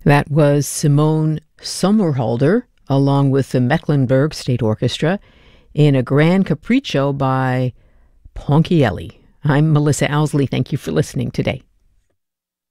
That was Simone Sommerhalder, along with the Mecklenburg State Orchestra, in a grand capriccio by Ponchielli. I'm Melissa Owsley. Thank you for listening today.